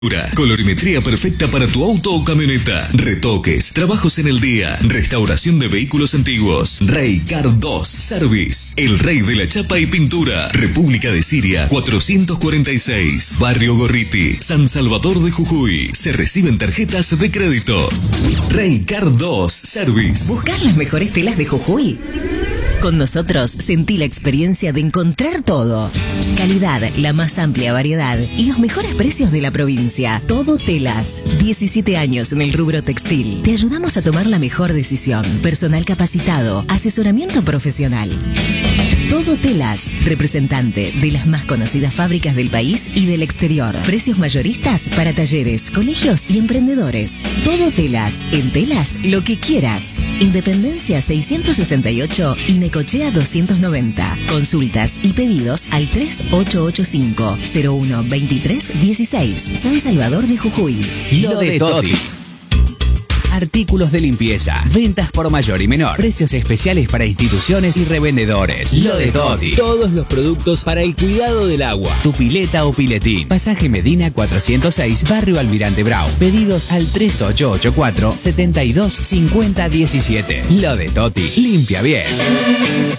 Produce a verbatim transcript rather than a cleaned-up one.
Colorimetría perfecta para tu auto o camioneta. Retoques, trabajos en el día, restauración de vehículos antiguos. Rey Car dos Service, el rey de la chapa y pintura. República de Siria cuatrocientos cuarenta y seis, Barrio Gorriti, San Salvador de Jujuy. Se reciben tarjetas de crédito. Rey Car dos Service. ¿Buscas las mejores telas de Jujuy? Con nosotros sentí la experiencia de encontrar todo. Calidad, la más amplia variedad y los mejores precios de la provincia. Todo Telas. diecisiete años en el rubro textil. Te ayudamos a tomar la mejor decisión. Personal capacitado. Asesoramiento profesional. Todo Telas, representante de las más conocidas fábricas del país y del exterior. Precios mayoristas para talleres, colegios y emprendedores. Todo Telas, en telas lo que quieras. Independencia seiscientos sesenta y ocho y Necochea doscientos noventa. Consultas y pedidos al tres ocho ocho cinco, cero uno dos tres uno seis. San Salvador de Jujuy. Lo de Toti. Artículos de limpieza, ventas por mayor y menor, precios especiales para instituciones y revendedores. Lo de Toti. Todos los productos para el cuidado del agua. Tu pileta o piletín. Pasaje Medina cuatrocientos seis, Barrio Almirante Brown. Pedidos al tres ocho ocho cuatro, siete dos cinco cero uno siete. Lo de Toti. Limpia bien.